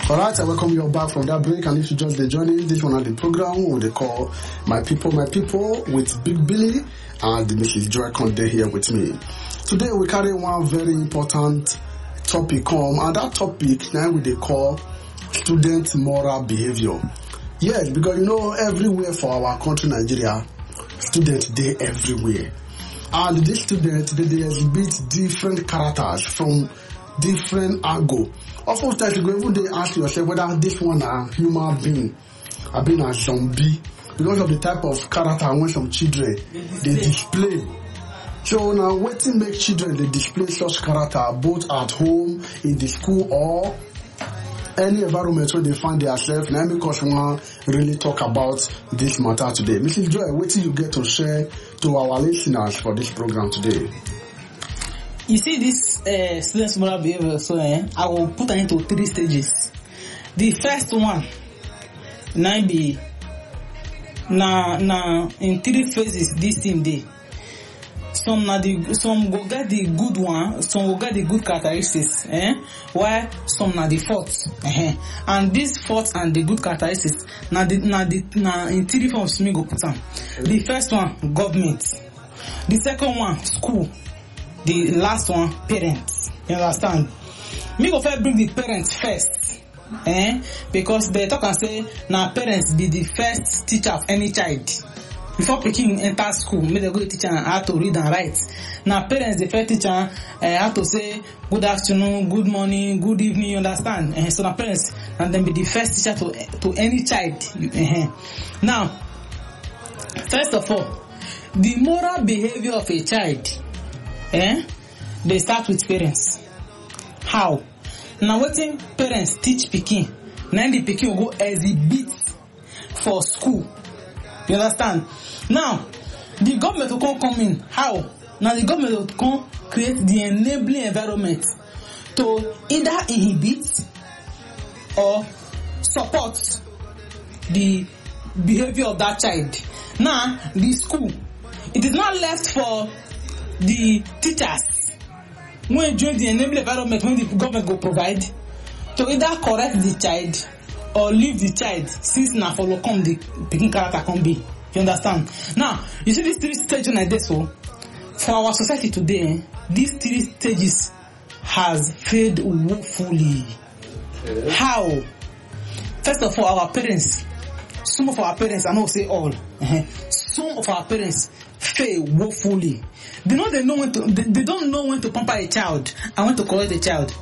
Alright, I welcome you all back from that break, and if you just joining, this one at the program what they call My People with Big Billy and Mrs. Joy Conde here with me. Today we carry one very important topic come, and that topic now we they call student moral behavior. Yes, because you know everywhere for our country Nigeria, students they everywhere. And these students they exhibit different characters from different angle. Often times you go even they ask yourself whether this one a human being, or being a zombie, because of the type of character when some children they display. So now waiting make children they display such character both at home, in the school, or any environment where they find themselves. Now because we want really talk about this matter today. Mrs. Joy, what do you get to share to our listeners for this program today? You see this students' moral behavior, so I will put it into 3 stages. The first one, in 3 phases this thing dey. Some go get the good one, some go get the good characteristics, while some na the fault. And this fault and the good characteristics na in 3 forms me go put am. The first one, government. The second one, school. The last one, parents. You understand? Me go first bring the parents first. Because they talk and say now parents be the first teacher of any child. Before picking enter school, make they go teach them how to read and write. Now parents the first teacher how to say good afternoon, good morning, good evening, you understand? So now parents and then be the first teacher to any child. Now, first of all, the moral behavior of a child, they start with parents. How? Now wetin parents teach pikin, now the pikin will go exhibit for school. You understand? Now, the government will come in. How? Now the government will come create the enabling environment to either inhibit or support the behavior of that child. Now, the school, it is not left for the teachers when join the enabling environment when the government go provide to either correct the child or leave the child since na follow come the picking character can be. You understand? Now, you see these 3 stages like this, so for our society today, these 3 stages has failed woefully. How? First of all, our parents, some of our parents, I don't say all, some of our parents fail woefully. They don't know when to pamper a child and when to correct a child.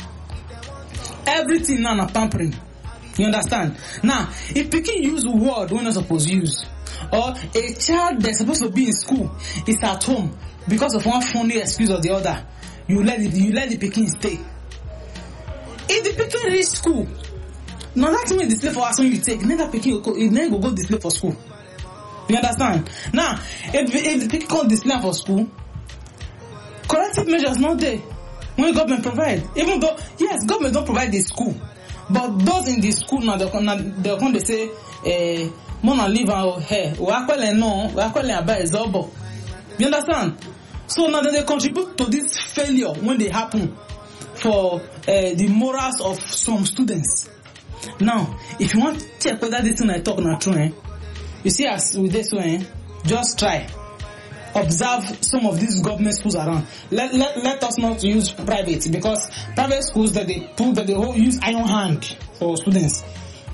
Everything now na pampering. You understand? Now, if people use word we're not supposed to use, or a child that's supposed to be in school is at home because of one funny excuse or the other, you let the pikin stay. If the pikin reach school, now that's when display for us when you take, then the pikin will go display for school. You understand? Now, if the pikin can't display for school, corrective measures not there when government provide. Even though yes, government don't provide the school, but those in the school now they'll come they say Mona leave our hair. We actually about is double. You understand? So now they contribute to this failure when they happen for the morals of some students. Now, if you want to check whether this thing I talk not true, you see as with this one, just try. Observe some of these government schools around. Let us not use private, because private schools that they use iron hand for students.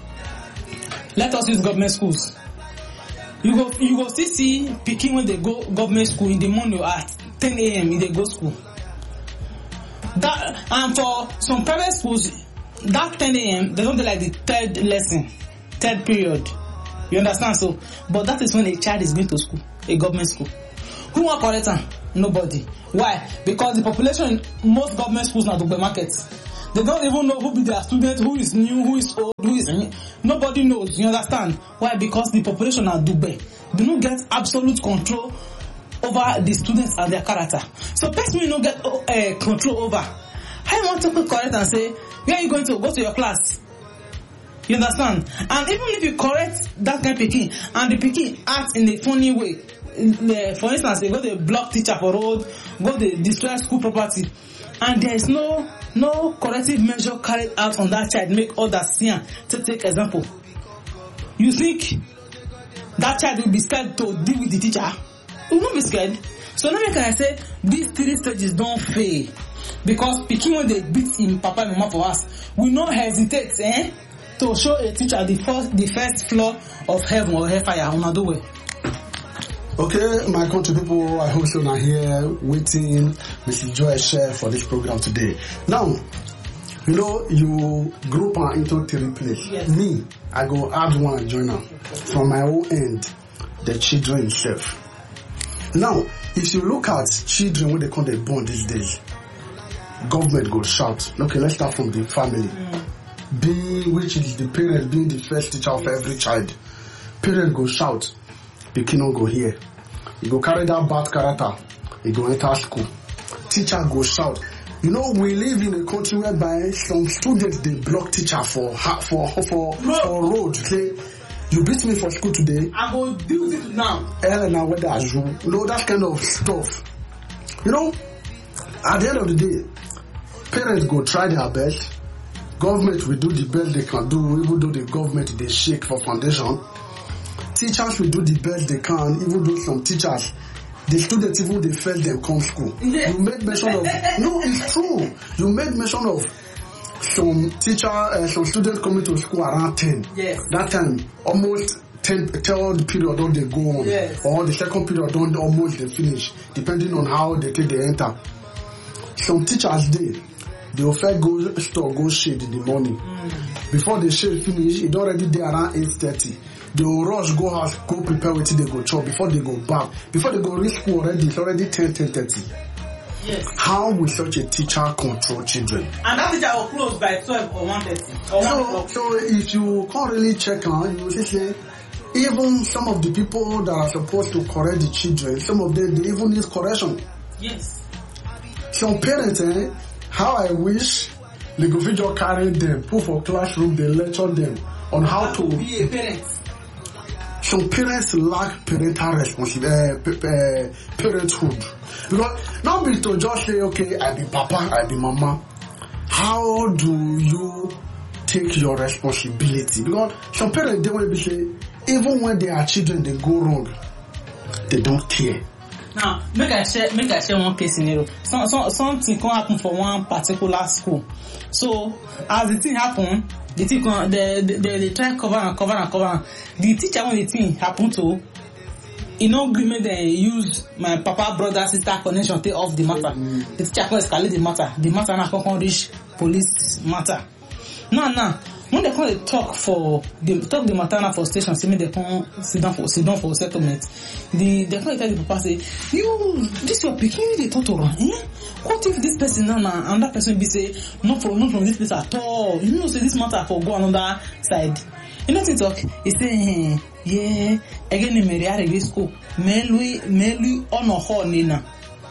Let us use government schools. You go still see pikin when they go government school in the morning at 10 a.m. they go school. That and for some private schools, that 10 a.m. they don't do like the 3rd lesson, 3rd period. You understand? So, but that is when a child is going to school, a government school. Who want correct am? Nobody. Why? Because the population in most government schools now do the markets. They don't even know who be their student, who is new, who is old, who is nobody knows. You understand? Why? Because the population are Dubai. They don't get absolute control over the students and their character. So person will not get control over. How you want to correct and say, where are you going to go to your class? You understand? And even if you correct that kind of pikin and the pikin act in a funny way, for instance, they go to block teacher for road, go to destroy school property, and there is no corrective measure carried out on that child, make others see am to take example, you think that child will be scared to deal with the teacher? He will not be scared. So now can I say these 3 stages don't fail, because pikin when they beat him papa and mama for us, we not hesitate to show a teacher the first floor of heaven or hellfire on another way. Okay, my country people, I hope you are here waiting Mrs. Joy share for this program today. Now, you know, you group into 3 places. Yes. Me, I go add one joiner. From my own end, the children itself. Now, if you look at children when they come they born these days, government go shout. Okay, let's start from the family. Which is the parent being the first teacher of every child. Parent go shout, the kid go here. You go carry that bad character, you go enter school. Teacher go shout. You know, we live in a country whereby some students they block teacher for road. Say, you beat me for school today. I go deal with it now. Elena, whether as you know that kind of stuff. You know, at the end of the day, parents go try their best. Government will do the best they can do, even though the government they shake for foundation. Teachers will do the best they can, even though some teachers, the students even they fail them come school. Yeah. You made mention of no, it's true. You made mention of some students coming to school around 10. Yes. That time almost 10th period don't they go on, yes. Or the second period don't almost they finish, depending on how they take the enter. Some teachers they will first go store, go shade in the morning. Before the shade finish, it already there around 8:30. They will rush, go house, go prepare what they go chop before they go back. Before they go reach school already, it's already 10:30. Yes. How will such a teacher control children? And that teacher will close by 12 or 1:30 or 1 o'clock. So if you can't really check on, you will say, even some of the people that are supposed to correct the children, some of them, they even need correction. Yes. Some parents, how I wish they go just carry them, put for classroom, they lecture them on how to be a parent. Some parents lack parental responsibility, parenthood. Because not be to just say, okay, I be papa, I be mama. How do you take your responsibility? Because some parents, they will be say, even when their children, they go wrong, they don't care. Now, make I share one case scenario. Something can happen for one particular school. So, as the thing happen, the thing they try cover. The teacher when the thing happen to, agreement they use my papa, brother, sister connection take off the matter. The teacher can escalate the matter. The matter now can reach police matter. Now. When they come talk the matter now for station, say me they come sit down for settlement. They come tell the papa say, this your pikin they talk to her. What if this person now another person be say not from this place at all? You know say this matter for go another side. You know to talk. He say yeah again in Mary school. Me on a horn nina.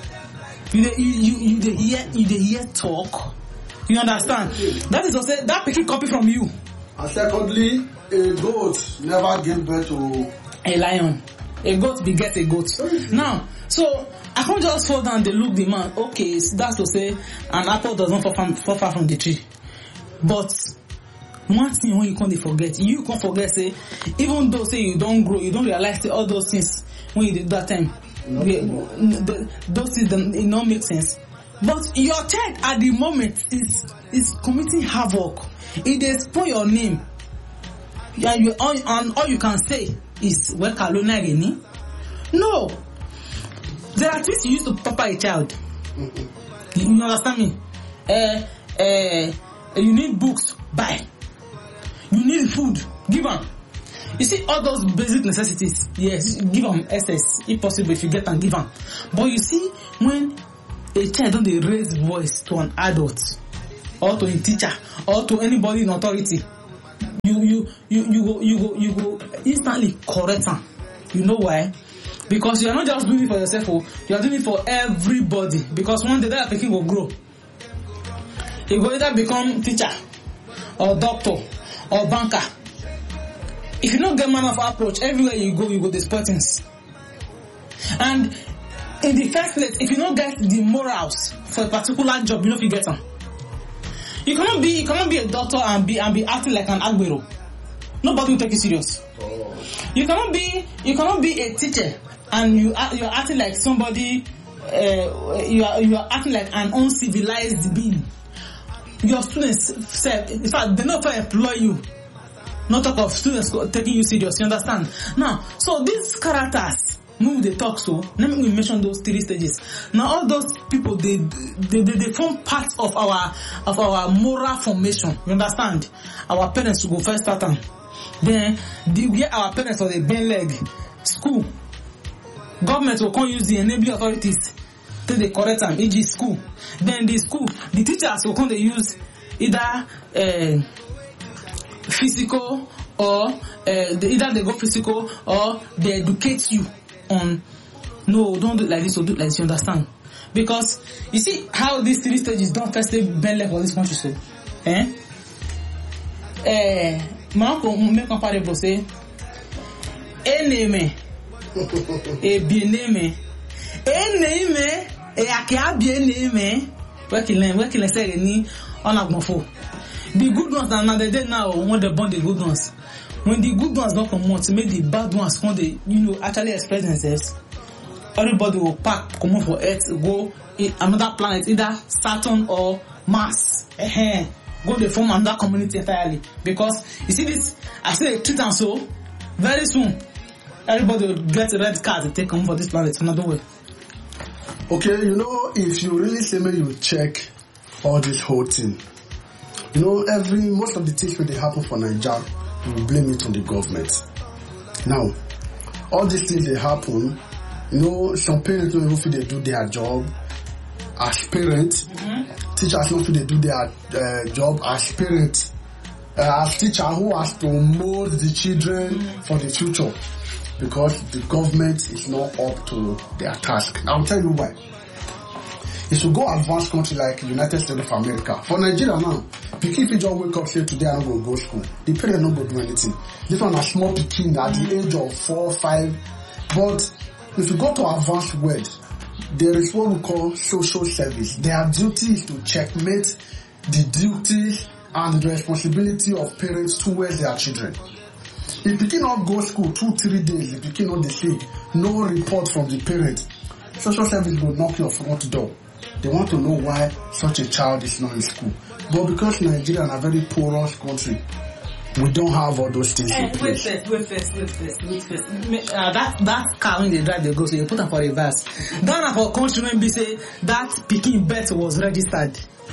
You hear talk. You understand? That is to say that pikin copy from you. And secondly, a goat never give birth to a lion. A goat beget a goat. Now, so I can't just fall down and look the man. Okay, that's to say an apple does not fall far from the tree. But one thing when you can't forget say even though say you don't grow, you don't realize say all those things when you did that time. Those things it don't make sense. But your child at the moment is committing havoc. It dey spoil your name. And all you can say is well Kalona Geni. No. There are things you use to pamper a child. You understand me? You need books, buy. You need food, give them. You see all those basic necessities, yes, give them excess if possible if you get them, give them. But you see when a child don't they raise voice to an adult or to a teacher or to anybody in authority, you go instantly correct them. You know why? Because you are not just doing it for yourself, you are doing it for everybody. Because one day that person will grow. He will either become teacher or doctor or banker. If you don't get man of approach, everywhere you go destroy things. And in the first place, if you don't get the morals for a particular job, you know if you get them. You cannot be a doctor and be acting like an agbero. Nobody will take you serious. You cannot be a teacher and you're acting like somebody. You are acting like an uncivilized being. Your students said, in fact, they not employ you. Not talk of students taking you serious. You understand? Now, so these characters, when they talk, so let me mention those 3 stages. Now, all those people they form part of our moral formation. You understand? Our parents will go first start them. Then where our parents are the bend leg, school. Government will come use the enabling authorities till they correct them, e.g. school. Then the school, the teachers will come they use either physical or either they go physical or they educate you on no, don't do it like this or do it like this, you understand? Because you see how these 3 stages don't first bend leg for this country, so my uncle make comparable say eneme e bieneme eneme e akia bieneme working say ni onagbonfo. The good ones na the day now when they born the good ones. When the good ones don't come out to make the bad ones come they actually express themselves, everybody will pack come out for Earth, go another planet, either Saturn or Mars. Go they form another community entirely. Because you see this, I say treat and so very soon everybody will get a red card to take come for this planet another way. Okay, if you really say me, you check all this whole thing. Most of the things when they happen for Nigeria, you will blame it on the government. Now, all these things they happen, some parents don't even feel they do their job as parents. Teachers don't feel they do their job as parents. As teacher who has to mold the children for the future, because the government is not up to their task. I'll tell you why. If you go advanced country like United States of America, for Nigeria now, pikin fit just wake up say today I no go school. The parent no go do anything. This one a small pikin at the age of 4, 5. But if you go to advanced world, there is what we call social service. Their duty is to checkmate the duties and the responsibility of parents towards their children. If pikin not go school 2-3 days, if pikin not dey sick, no report from the parent, social service will knock your front door. They want to know why such a child is not in school. But because Nigeria is a very porous country, we don't have all those things in place. Wait first. That car when they drive, they go, so you put them for reverse. That for country when we say that pikin birth was registered.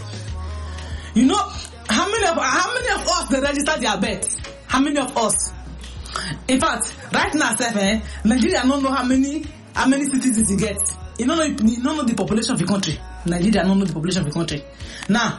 How many of us they registered their birth? How many of us? In fact, right now, Nigeria don't know how many citizens it gets. You don't know the population of the country. Nigeria don't know the population of the country. Now,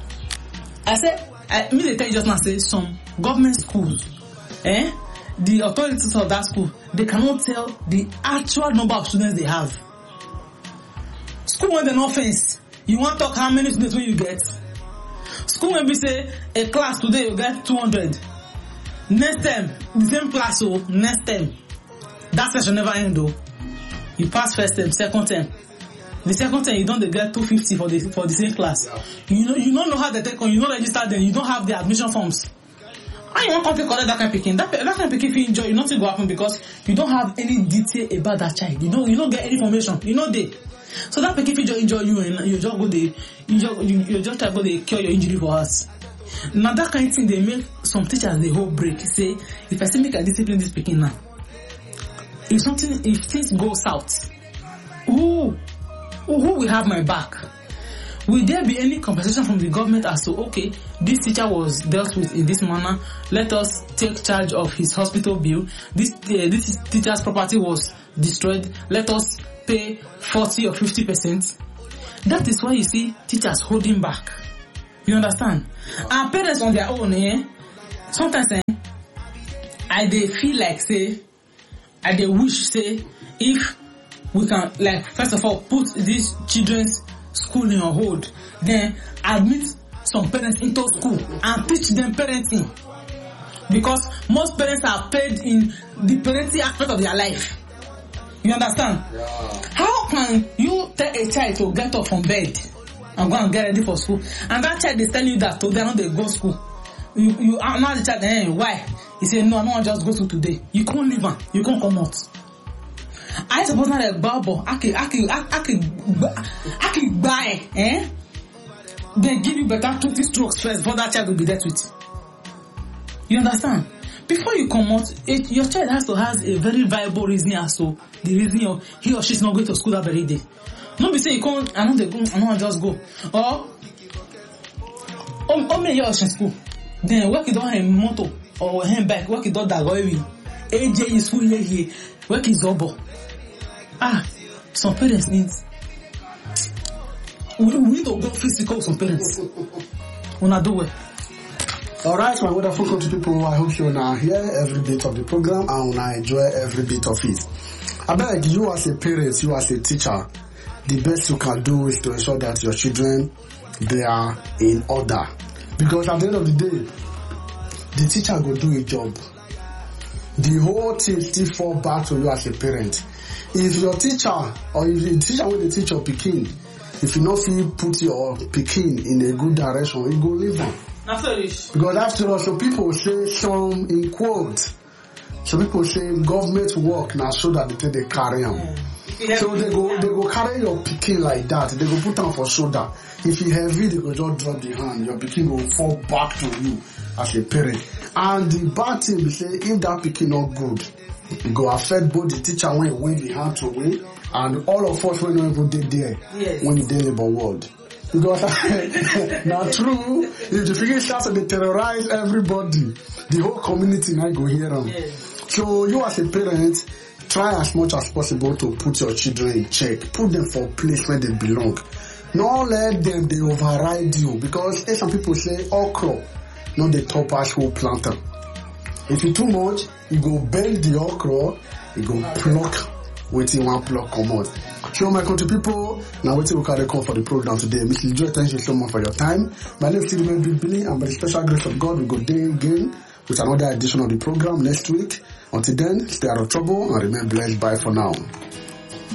they tell you just now, say some government schools, the authorities of that school, they cannot tell the actual number of students they have. School when they not fenced, you want to talk how many students will you get? School when we say a class today you get 200. Next term, the same class, so next term, that session never end though. You pass first term, second term. The second term you don't get 250 for the same class. Yeah. You don't know how they take on. You don't register them. You don't have the admission forms. And you want to collect that kind of picking. That kind of picking if you enjoy, you nothing go happen because you don't have any detail about that child. You don't get any information. There. So that picking if you just enjoy you and you just go there, you just try to go there cure your injury for us. Now that kind of thing they make some teachers the whole break. Say if I still make a discipline this picking now. If things go south, who will have my back? Will there be any compensation from the government as to, okay, this teacher was dealt with in this manner, let us take charge of his hospital bill, this teacher's property was destroyed, let us pay 40 or 50%. That is why you see teachers holding back. You understand? Our parents on their own, sometimes I they feel like I they wish if we can, like, first of all, put these children's school on hold, then admit some parents into school and teach them parenting, because most parents are paid in the parenting aspect of their life. You understand? Yeah. How can you tell a child to get up from bed and go and get ready for school, and that child is telling you that today I know they go school? You now the child, why? He say no, I don't want just go to today. You can't leave am, you can't come out. I suppose not a bubble. I can buy, Then give you better 20 strokes first before that child will be dealt with. You understand? Before you come out, your child has to have a very viable reason as to the reason he or she is not going to school that very day. Not be say you can't, I don't just go. Or me you're in school. Then work it on a motor or a bike, work it on that going. AJ is school here, work is double. Some parents need. We need to go physical. Some parents. Wanna do it. Alright, my wonderful country people, I hope you now hear every bit of the program and I enjoy every bit of it. I beg you as a parent, you as a teacher, the best you can do is to ensure that your children, they are in order. Because at the end of the day, the teacher will do a job. The whole thing still fall back to you as a parent. If your teacher, or if the teacher will teach your pikin, if you not feel put your pikin in a good direction, it go leave them. Because after all, some people say some in quotes. Some people say government work now so that they carry them. So they go carry your pikin like that. They go put them for shoulder. If you heavy, they go just drop the hand. Your pikin will fall back to you as a parent. And the bad thing is say if that pikin not good, it go affect both the teacher when you wave the hand to away and all of us when we even did there when you did labor world. Because now true, if the figure starts to terrorize everybody, the whole community now go hear them. So you as a parent, try as much as possible to put your children in check. Put them for a place where they belong. Don't let them they override you, because some people say okra, not the top ash whole planter. If you too much, you go bend the okra, you go pluck waiting one pluck come out. So my country people, now waiting we carry call for the program today. Mr. Joy, thank you so much for your time. My name is Stephen Billy, and by the special grace of God, we go there again with another edition of the program next week. Until then, stay out of trouble and remain blessed. Bye for now.